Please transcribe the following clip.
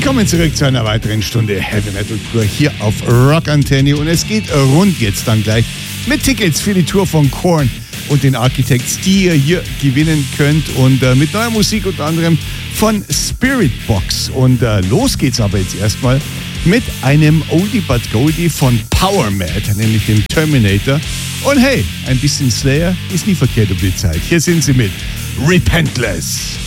Willkommen zurück zu einer weiteren Stunde Heavy Metal Tour hier auf Rock Antenne und es geht rund jetzt dann gleich mit Tickets für die Tour von Korn und den Architects, die ihr hier gewinnen könnt und mit neuer Musik unter anderem von Spiritbox. Und los geht's aber jetzt erstmal mit einem Oldie but Goldie von Power Mad, nämlich dem Terminator. Und hey, ein bisschen Slayer ist nie verkehrt um die Zeit. Hier sind sie mit Repentless.